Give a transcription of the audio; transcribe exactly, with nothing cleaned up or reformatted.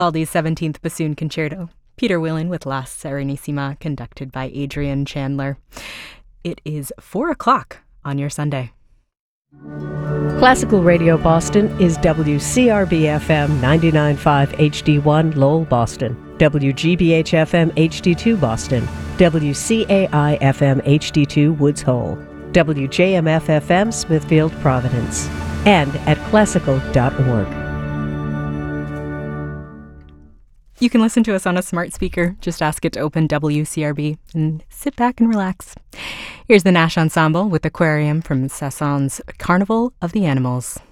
Vivaldi's seventeenth Bassoon Concerto. Peter Willen with La Serenissima, conducted by Adrian Chandler. It is four o'clock on your Sunday. Classical Radio Boston is W C R B F M ninety-nine point five H D one Lowell, Boston, W G B H F M H D two Boston, W C A I F M H D two Woods Hole, W J M F F M Smithfield, Providence, and at classical dot org. You can listen to us on a smart speaker. Just ask it to open W C R B and sit back and relax. Here's the Nash Ensemble with Aquarium from Saint-Saëns' Carnival of the Animals.